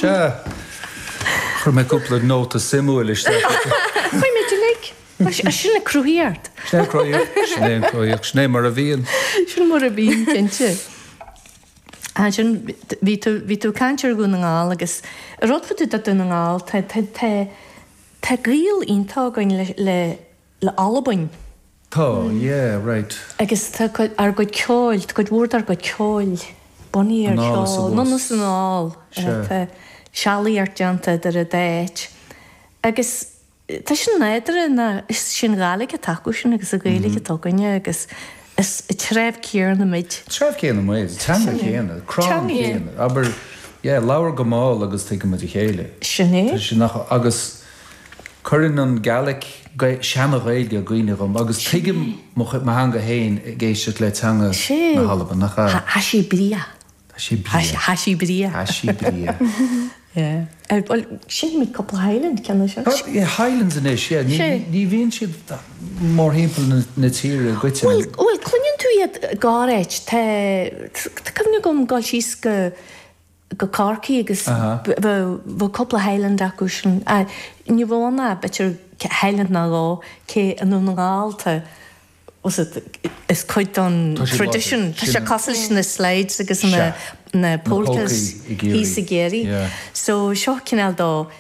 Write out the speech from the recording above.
Se chu mé cúpla nóta simúil is. Fai mé le a sin le cruíart. Sné mar a bhíon. Sin mar a bhíon cinnte. A sin ví tú cantir go na ngáil agus rudfa tú dat na ngáil tá gríal ítá goin le albain. Tá, yeah, right. Agus ar go ceáil, go bhúr ar go ceáil, buí ar ceáil, nónas an áil, sealaí ar deanta ar a déit. Agus tá sin néidir na is sin gálaigh a taú sin agus a gaialaigh a tuganne agus is tréibh céar na muid. Tréibh céan na muid, teanna chéanana, crán chéanana. Aber, leabhar go máil agus tuige mu chéile. Sinné? Agus chuann an gaelic seanna réide a gcuoine rom, agus tuige mo hanga héin géiste le teanga na halba nach Hasí bria. Hasí bria. Sin mit couple Highland can se? Highlands in is, ní bhíonn siad mór hímpel na tíre goite. Well, clunn tú iad gáréit tá cumne gom gáil síos go carcaí agus bh couple Highland acu sin. Ní bhna betir Highland na lá cé an na gáalta is chuid an tradition. Tá sé cosal na slides agus na poltas hí sa géirí. So seo cinál dó